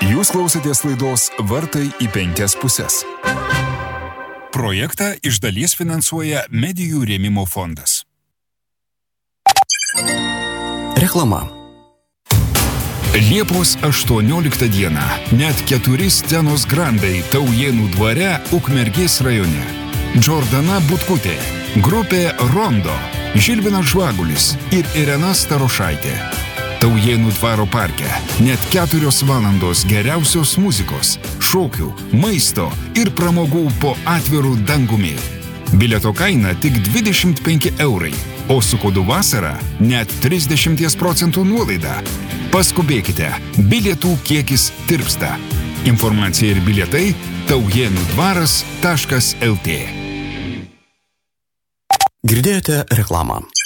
Jūs klausotės laidos Vartai į 5 puses. Projektą iš dalies finansuoja Medijų rėmimo fondas. Reklama. Liepos 18 dieną net 4 scenos grandai Taujėnų dvare Ukmergės rajone. Džordana Butkutė, grupė Rondo, Žilvinas Žvagulis ir Irena Starošaitė. Taujėnų dvaro parke net 4 valandos geriausios muzikos, šokių, maisto ir pramogų po atvirų dangumi. Bilieto kaina tik 25 eurai, o su kodu vasara net 30% nuolaida. Paskubėkite, bilietų kiekis tirpsta. Informacija ir bilietai taujėnudvaras.lt. Girdėjote reklamą.